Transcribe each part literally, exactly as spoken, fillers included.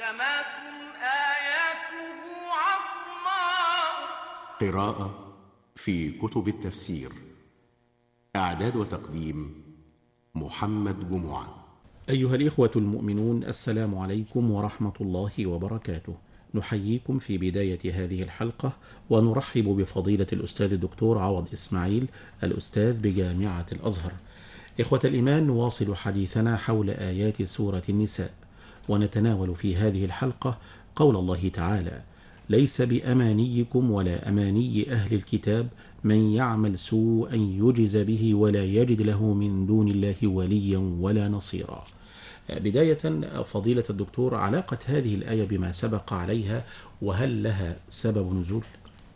محكمات آياته عصماء. قراءة في كتب التفسير. إعداد وتقديم محمد جمعة. أيها الإخوة المؤمنون، السلام عليكم ورحمة الله وبركاته. نحييكم في بداية هذه الحلقة ونرحب بفضيلة الأستاذ الدكتور عوض إسماعيل، الأستاذ بجامعة الأزهر. إخوة الإيمان، نواصل حديثنا حول آيات سورة النساء، ونتناول في هذه الحلقة قول الله تعالى: ليس بأمانيكم ولا أماني أهل الكتاب من يعمل سوءا يجز به ولا يجد له من دون الله وليا ولا نصيرا. بداية فضيلة الدكتور، علاقة هذه الآية بما سبق عليها، وهل لها سبب نزول؟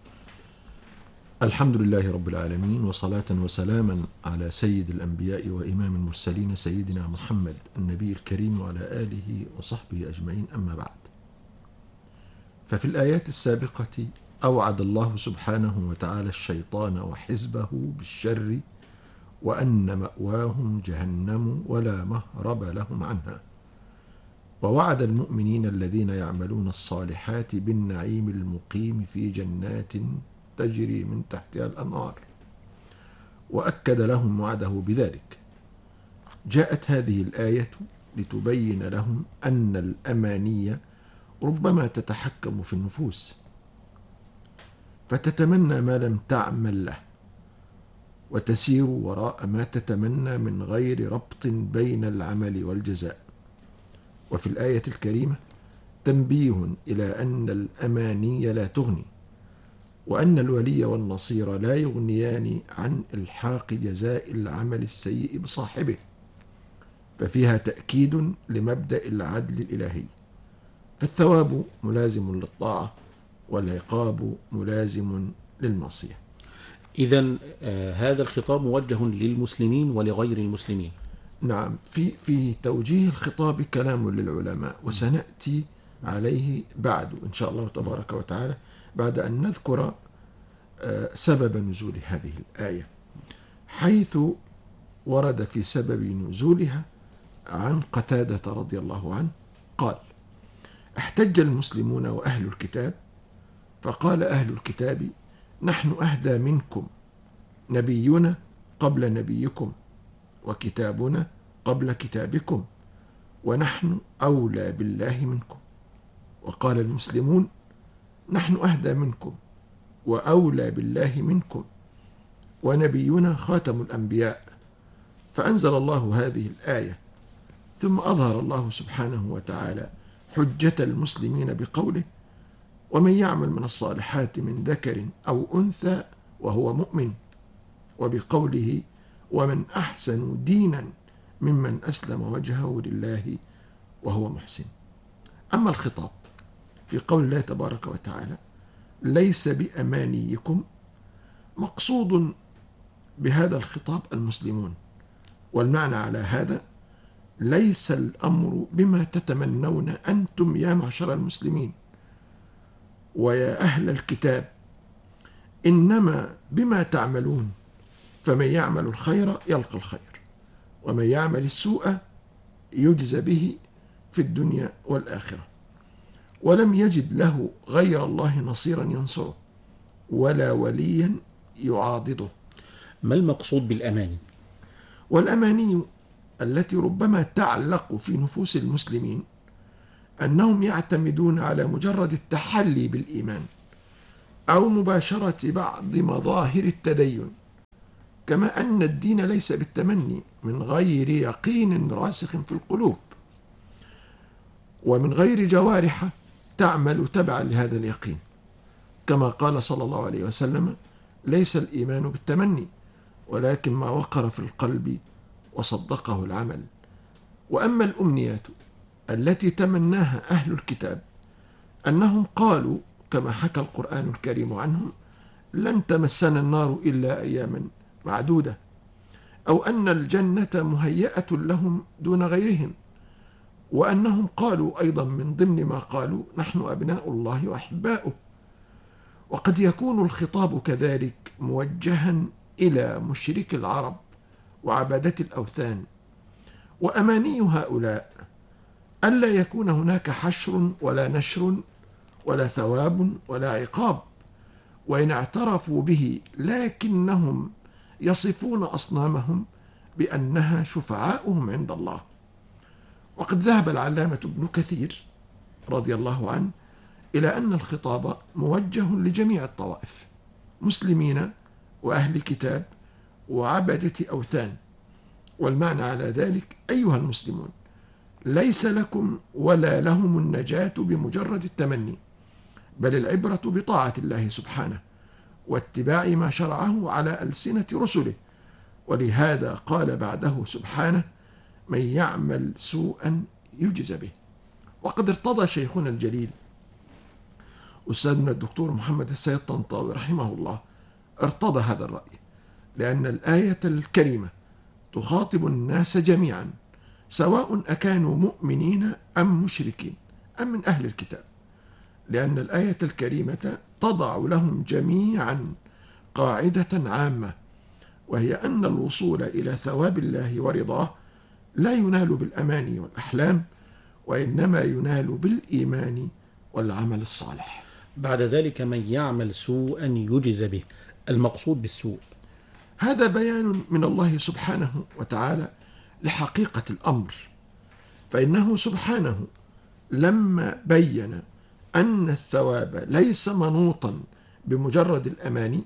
الحمد لله رب العالمين، وصلاة وسلاما على سيد الأنبياء وإمام المرسلين سيدنا محمد النبي الكريم وعلى آله وصحبه أجمعين، أما بعد. ففي الآيات السابقة أوعد الله سبحانه وتعالى الشيطان وحزبه بالشر وأن مأواهم جهنم ولا مهرب لهم عنها، ووعد المؤمنين الذين يعملون الصالحات بالنعيم المقيم في جنات تجري من تحتها الأنهار، وأكد لهم وعده بذلك. جاءت هذه الآية لتبين لهم أن الأماني ربما تتحكم في النفوس فتتمنى ما لم تعمل له، وتسير وراء ما تتمنى من غير ربط بين العمل والجزاء. وفي الآية الكريمة تنبيه إلى أن الأماني لا تغني، وأن الولي والنصير لا يغنيان عن إلحاق جزاء العمل السيء بصاحبه، ففيها تأكيد لمبدأ العدل الإلهي، فالثواب ملازم للطاعة والعقاب ملازم للمعصية. إذن آه هذا الخطاب موجه للمسلمين ولغير المسلمين. نعم، في في توجيه الخطاب كلام للعلماء، وسنأتي عليه بعد إن شاء الله تبارك وتعالى بعد أن نذكر آه سبب نزول هذه الآية، حيث ورد في سبب نزولها عن قتادة رضي الله عنه قال: احتج المسلمون وأهل الكتاب، فقال أهل الكتاب: نحن أهدى منكم، نبينا قبل نبيكم، وكتابنا قبل كتابكم، ونحن أولى بالله منكم. وقال المسلمون: نحن أهدى منكم وأولى بالله منكم، ونبينا خاتم الأنبياء. فأنزل الله هذه الآية، ثم أظهر الله سبحانه وتعالى حجة المسلمين بقوله: ومن يعمل من الصالحات من ذكر أو أنثى وهو مؤمن، وبقوله: ومن أحسن دينا ممن أسلم وجهه لله وهو محسن. أما الخطاب في قول الله تبارك وتعالى: ليس بأمانيكم، مقصود بهذا الخطاب المسلمون، والمعنى على هذا: ليس الأمر بما تتمنون أنتم يا معشر المسلمين ويا أهل الكتاب، إنما بما تعملون، فمن يعمل الخير يلقى الخير، ومن يعمل السوء يجزى به في الدنيا والآخرة، ولم يجد له غير الله نصيرا ينصره ولا وليا يعاضده. ما المقصود بالأماني؟ والأماني التي ربما تعلق في نفوس المسلمين أنهم يعتمدون على مجرد التحلي بالإيمان أو مباشرة بعض مظاهر التدين، كما أن الدين ليس بالتمني من غير يقين راسخ في القلوب ومن غير جوارح تعمل تبعا لهذا اليقين، كما قال صلى الله عليه وسلم: ليس الإيمان بالتمني ولكن ما وقر في القلب وصدقه العمل. وأما الأمنيات التي تمناها أهل الكتاب أنهم قالوا كما حكى القرآن الكريم عنهم: لن تمسنا النار إلا أياما معدودة، أو أن الجنة مهيئة لهم دون غيرهم، وأنهم قالوا أيضا من ضمن ما قالوا: نحن أبناء الله وأحباؤه. وقد يكون الخطاب كذلك موجها إلى مشرك العرب وعبادة الأوثان. وأماني هؤلاء ألا يكون هناك حشر ولا نشر ولا ثواب ولا عقاب، وإن اعترفوا به لكنهم يصفون أصنامهم بأنها شفعاؤهم عند الله. وقد ذهب العلامة ابن كثير رضي الله عنه إلى أن الخطاب موجه لجميع الطوائف، مسلمين وأهل كتاب وعبدة أوثان، والمعنى على ذلك: أيها المسلمون، ليس لكم ولا لهم النجاة بمجرد التمني، بل العبرة بطاعة الله سبحانه واتباع ما شرعه على ألسنة رسله. ولهذا قال بعده سبحانه: من يعمل سوءا يجز به. وقد ارتضى شيخنا الجليل أستاذنا الدكتور محمد السيد طنطاوي رحمه الله ارتضى هذا الرأي، لأن الآية الكريمة تخاطب الناس جميعا، سواء أكانوا مؤمنين أم مشركين أم من أهل الكتاب، لأن الآية الكريمة تضع لهم جميعا قاعدة عامة، وهي أن الوصول إلى ثواب الله ورضاه لا ينال بالأماني والأحلام، وإنما ينال بالإيمان والعمل الصالح. بعد ذلك: من يعمل سوءا يجز به. المقصود بالسوء هذا بيان من الله سبحانه وتعالى لحقيقة الأمر، فإنه سبحانه لما بين أن الثواب ليس منوطا بمجرد الأماني،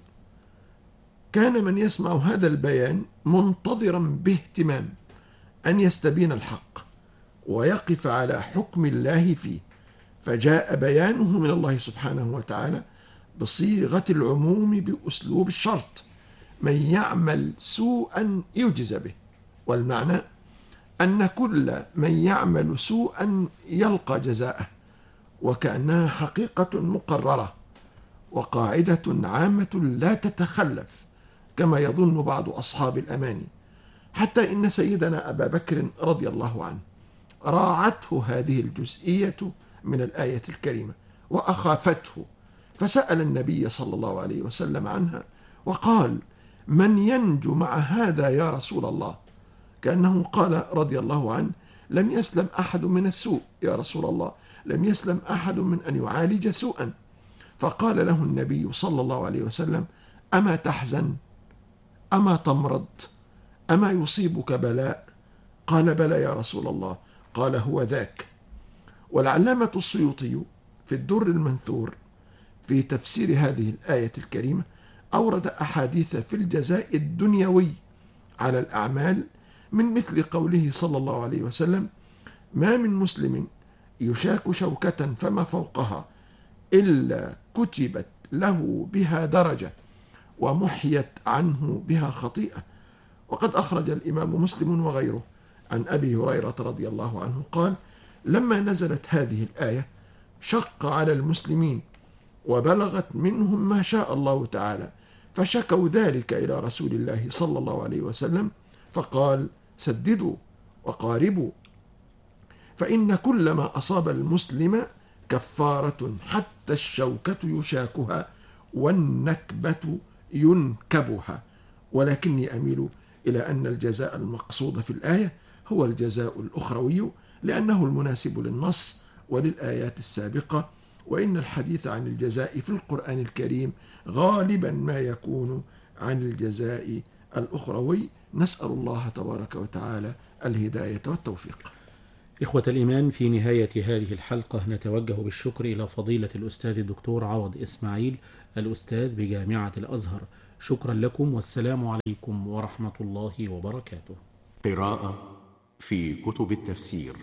كان من يسمع هذا البيان منتظرا باهتمام أن يستبين الحق ويقف على حكم الله فيه، فجاء بيانه من الله سبحانه وتعالى بصيغة العموم بأسلوب الشرط: من يعمل سوءا يجز به. والمعنى أن كل من يعمل سوءا يلقى جزاءه، وكأنها حقيقة مقررة وقاعدة عامة لا تتخلف كما يظن بعض أصحاب الأماني، حتى إن سيدنا أبا بكر رضي الله عنه راعته هذه الجزئية من الآية الكريمة وأخافته، فسأل النبي صلى الله عليه وسلم عنها وقال: من ينجو مع هذا يا رسول الله؟ كأنه قال رضي الله عنه: لم يسلم أحد من السوء يا رسول الله، لم يسلم أحد من أن يعالج سوءا. فقال له النبي صلى الله عليه وسلم: أما تحزن؟ أما تمرض؟ أما يصيبك بلاء؟ قال: بلى يا رسول الله. قال: هو ذاك. والعلامة السيوطي في الدر المنثور في تفسير هذه الآية الكريمة أورد أحاديث في الجزاء الدنيوي على الأعمال، من مثل قوله صلى الله عليه وسلم: ما من مسلم يشاك شوكة فما فوقها إلا كتبت له بها درجة ومحيت عنه بها خطيئة. وقد أخرج الإمام مسلم وغيره عن أبي هريرة رضي الله عنه قال: لما نزلت هذه الآية شق على المسلمين وبلغت منهم ما شاء الله تعالى، فشكوا ذلك إلى رسول الله صلى الله عليه وسلم، فقال: سددوا وقاربوا، فإن كل ما أصاب المسلم كفارة حتى الشوكة يشاكها والنكبة ينكبها. ولكني أميل إلى أن الجزاء المقصود في الآية هو الجزاء الأخروي، لأنه المناسب للنص وللآيات السابقة، وإن الحديث عن الجزاء في القرآن الكريم غالبا ما يكون عن الجزاء الأخروي. نسأل الله تبارك وتعالى الهداية والتوفيق. إخوة الإيمان، في نهاية هذه الحلقة نتوجه بالشكر إلى فضيلة الأستاذ الدكتور عوض إسماعيل، الأستاذ بجامعة الأزهر. شكرا لكم، والسلام عليكم ورحمة الله وبركاته. قراءة في كتب التفسير.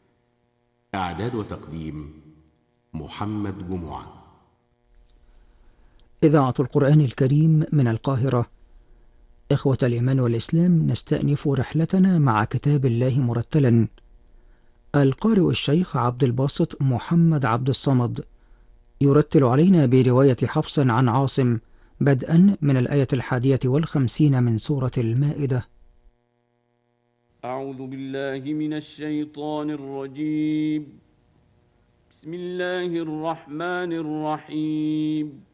إعداد وتقديم محمد جمعة. إذاعة القرآن الكريم من القاهرة. إخوة الإيمان والإسلام، نستأنف رحلتنا مع كتاب الله مرتلا. القارئ الشيخ عبد الباسط محمد عبد الصمد يرتل علينا برواية حفص عن عاصم، بدءا من الآية الحادية والخمسين من سورة المائدة. أعوذ بالله من الشيطان الرجيم. بسم الله الرحمن الرحيم.